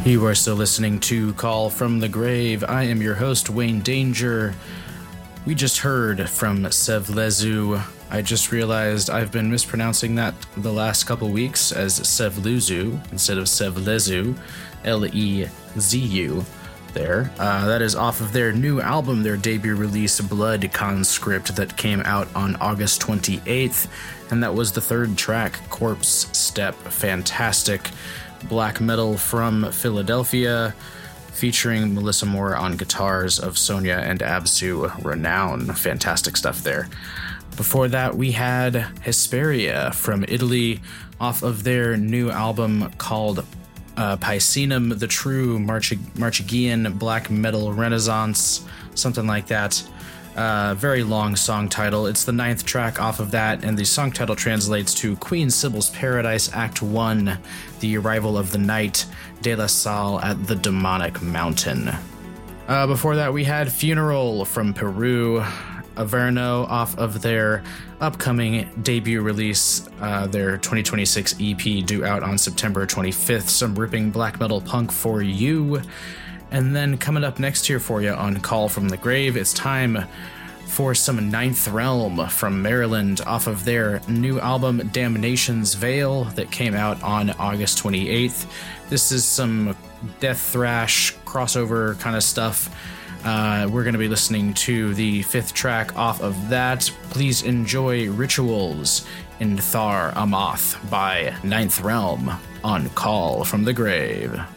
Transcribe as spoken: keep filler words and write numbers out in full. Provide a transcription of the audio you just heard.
You are still listening to Call from the Grave. I am your host, Wayne Danger. We just heard from Sevlezu. I just realized I've been mispronouncing that the last couple weeks as Sevluzu instead of Sevlezu, L E Z U there. Uh, that is off of their new album, their debut release, Blood Conscript, that came out on August twenty-eighth, and that was the third track, Corpse Step. Fantastic black metal from Philadelphia, featuring Melissa Moore on guitars of Sonia and Absu renown. Fantastic stuff there. Before that, we had Hesperia from Italy off of their new album called uh, Picenum, the True March- Marchigian Black Metal Renaissance, something like that. Uh, very long song title. It's the ninth track off of that, and the song title translates to Queen Sybil's Paradise Act one, The Arrival of the Night, De La Salle at the Demonic Mountain. Uh, before that, we had Funeral from Peru, Averno off of their upcoming debut release, uh, their twenty twenty-six E P due out on September twenty-fifth, some ripping black metal punk for you. And then coming up next here for you on Call from the Grave, it's time for some Ninth Realm from Maryland off of their new album Damnation's Veil that came out on August twenty-eighth. This is some death thrash crossover kind of stuff. Uh, we're going to be listening to the fifth track off of that. Please enjoy Rituals in Thar Amath by Ninth Realm on Call from the Grave.